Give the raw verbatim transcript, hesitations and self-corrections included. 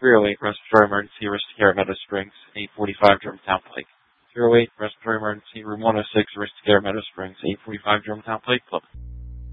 three oh eight Respiratory Emergency Risk Care Meadow Springs, eight forty-five Germantown Pike. three oh eight Respiratory Emergency Room one oh six Risk Care Meadow Springs, eight forty-five Germantown Pike Club.